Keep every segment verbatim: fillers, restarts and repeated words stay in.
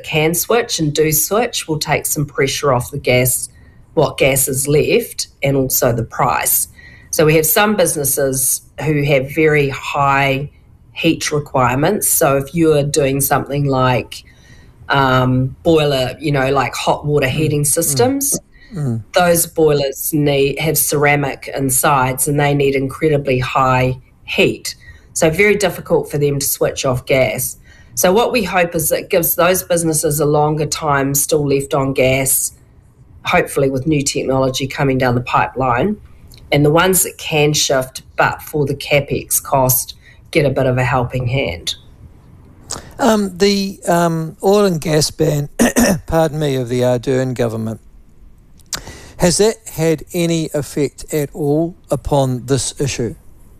that can switch and do switch will take some pressure off the gas, what gas is left, and also the price. So we have some businesses who have very high heat requirements. So if you're doing something like um, boiler, you know, like hot water heating systems, mm. Mm. those boilers need have ceramic insides and they need incredibly high heat. So very difficult for them to switch off gas. So what we hope is it gives those businesses a longer time still left on gas, hopefully with new technology coming down the pipeline. And the ones that can shift, but for the capex cost, get a bit of a helping hand. Um, the um, oil and gas ban, pardon me, of the Ardern government, has that had any effect at all upon this issue?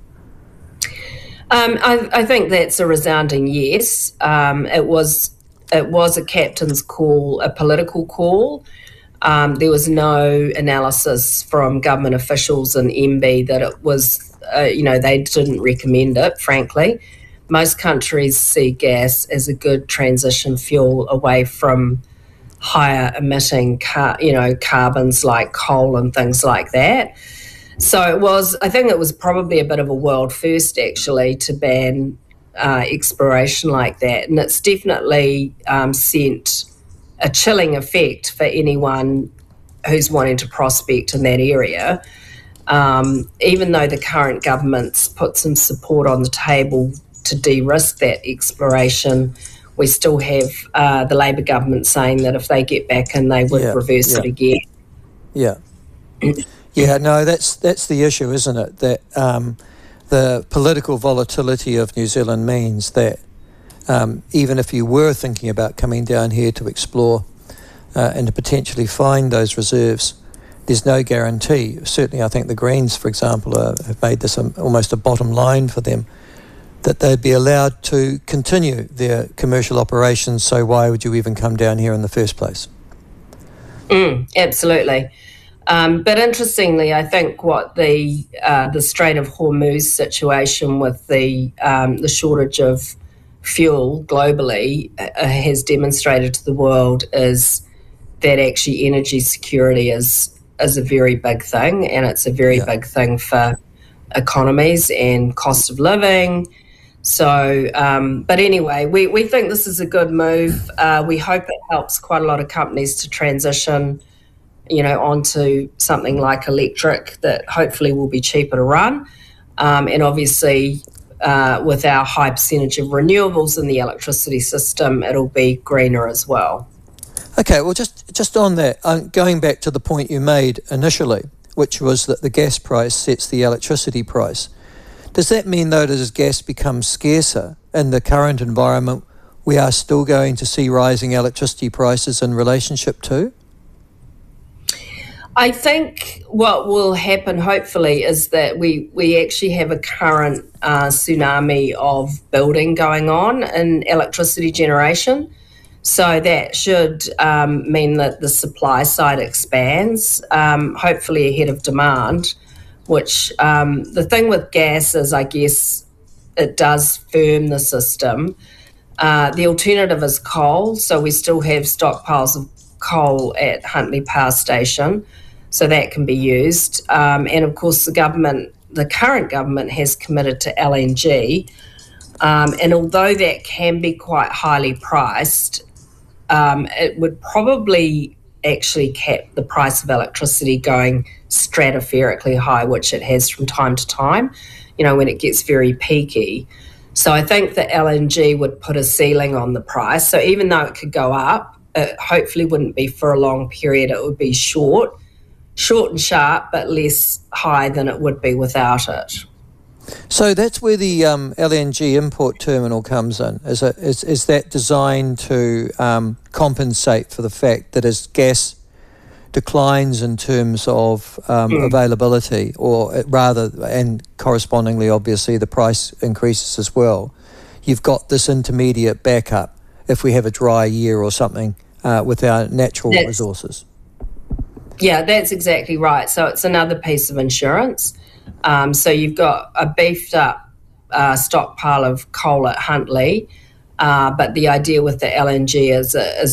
Um, I, I think that's a resounding yes. Um, it was it was a captain's call, a political call. Um, there was no analysis from government officials and M B that it was, uh, you know, they didn't recommend it, frankly. Most countries see gas as a good transition fuel away from higher emitting, car, you know, carbons like coal and things like that. So it was, I think it was probably a bit of a world first, actually, to ban uh, exploration like that. And it's definitely um, sent a chilling effect for anyone who's wanting to prospect in that area. Um, even though the current government's put some support on the table to de-risk that exploration, we still have uh, the Labour government saying that if they get back in, they would yeah, reverse yeah. it again. Yeah. Yeah, no, that's that's the issue, isn't it? That um, the political volatility of New Zealand means that um, even if you were thinking about coming down here to explore uh, and to potentially find those reserves, there's no guarantee. Certainly, I think the Greens, for example, uh, have made this um, almost a bottom line for them, that they'd be allowed to continue their commercial operations, so why would you even come down here in the first place? Mm, absolutely. Um, but interestingly, I think what the uh, the Strait of Hormuz situation with the um, the shortage of fuel globally uh, has demonstrated to the world is that actually energy security is is a very big thing, and it's a very yeah. big thing for economies and cost of living. So, um, but anyway, we, we think this is a good move. Uh, we hope it helps quite a lot of companies to transition, you know, onto something like electric that hopefully will be cheaper to run. Um, and obviously, uh, with our high percentage of renewables in the electricity system, it'll be greener as well. Okay, well, just, just on that, um, going back to the point you made initially, which was that the gas price sets the electricity price. Does that mean, though, that as gas becomes scarcer in the current environment, we are still going to see rising electricity prices in relationship to? I think what will happen, hopefully, is that we, we actually have a current uh, tsunami of building going on in electricity generation. So that should um, mean that the supply side expands, um, hopefully ahead of demand, which um, the thing with gas is, I guess, it does firm the system. Uh, the alternative is coal, so we still have stockpiles of coal at Huntly Power Station, so that can be used. Um, and of course, the government, the current government has committed to L N G, um, and although that can be quite highly priced, um, it would probably actually cap the price of electricity going stratospherically high, which it has from time to time, you know, when it gets very peaky. So I think the L N G would put a ceiling on the price. So even though it could go up, it hopefully wouldn't be for a long period. It would be short, short and sharp, but less high than it would be without it. So that's where the um, L N G import terminal comes in. Is, it, is, is that designed to um, compensate for the fact that as gas declines in terms of um, mm. availability, or rather, and correspondingly, obviously, the price increases as well, you've got this intermediate backup if we have a dry year or something uh, with our natural that's, resources? Yeah, that's exactly right. So it's another piece of insurance. Um, so you've got a beefed up uh, stockpile of coal at Huntly, uh, but the idea with the L N G is, is